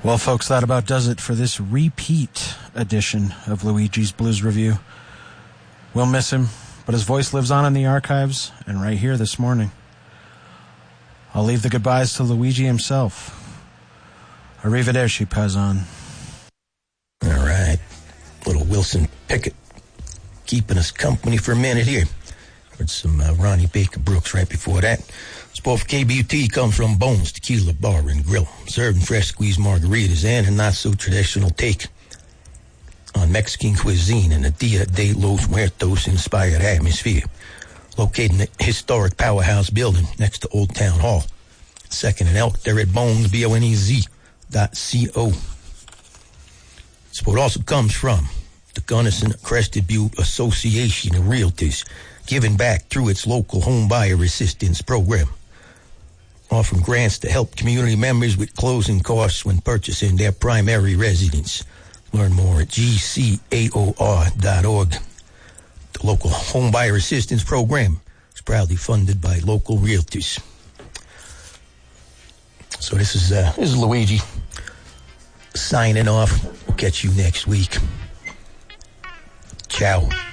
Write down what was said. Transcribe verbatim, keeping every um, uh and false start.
Well, folks, that about does it for this repeat edition of Luigi's Blues Review. We'll miss him, but his voice lives on in the archives and right here this morning. I'll leave the goodbyes to Luigi himself. Arrivederci, Paisan. All right. Little Wilson Pickett keeping us company for a minute here. Heard some uh, Ronnie Baker Brooks right before that. Sport for K B U T comes from Bones Tequila Bar and Grill, serving fresh squeezed margaritas and a not-so-traditional take on Mexican cuisine in a Dia de los Muertos-inspired atmosphere. Located in the historic Powerhouse building next to Old Town Hall. Second and Elk, they're at Bones, B O N E Z dot C O. Support also comes from the Gunnison Crested Butte Association of Realtors, giving back through its local home buyer assistance program, offering grants to help community members with closing costs when purchasing their primary residence. Learn more at G C A O R dot org. The local home buyer assistance program is proudly funded by local realtors. So this is uh, this is Luigi signing off. We'll catch you next week. Ciao.